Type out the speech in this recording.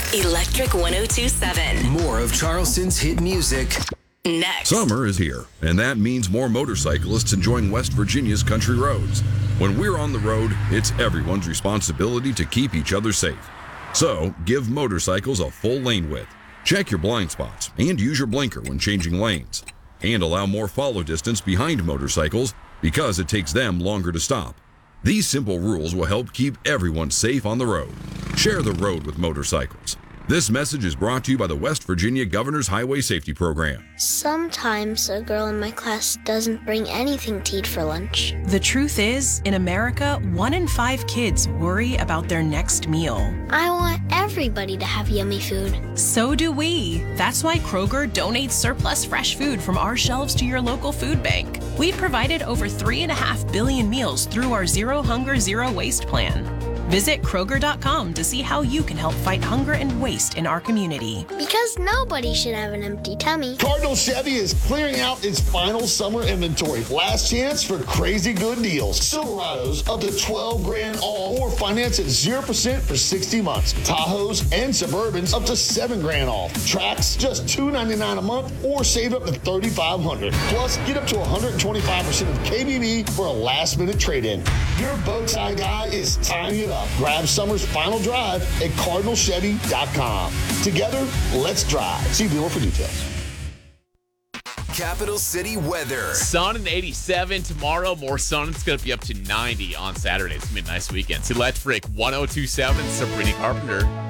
Electric 1027. More of Charleston's hit music. Next. Summer is here, and that means more motorcyclists enjoying West Virginia's country roads. When we're on the road, it's everyone's responsibility to keep each other safe. So, give motorcycles a full lane width. Check your blind spots and use your blinker when changing lanes. And allow more follow distance behind motorcycles because it takes them longer to stop. These simple rules will help keep everyone safe on the road. Share the road with motorcycles. This message is brought to you by the West Virginia Governor's Highway Safety Program. Sometimes a girl in my class doesn't bring anything to eat for lunch. The truth is, in America, 1 in 5 kids worry about their next meal. I want everybody to have yummy food. So do we. That's why Kroger donates surplus fresh food from our shelves to your local food bank. We've provided over 3.5 billion meals through our Zero Hunger, Zero Waste plan. Visit Kroger.com to see how you can help fight hunger and waste in our community. Because nobody should have an empty tummy. Cardinal Chevy is clearing out its final summer inventory. Last chance for crazy good deals. Silverados up to $12,000 all, or finance at 0% for 60 months. Tahoes and Suburbans up to $7,000 off. Tracks just $299 a month, or save up to $3,500. Plus, get up to 125% of KBB for a last-minute trade-in. Your bow tie guy is tying it up. Grab summer's final drive at CardinalChevy.com. Together, let's drive. See dealer for details. Capital City weather. Sun and 87 tomorrow. More sun. It's going to be up to 90 on Saturday. It's going to be a nice weekend. It's Electric 1027. Sabrina Carpenter.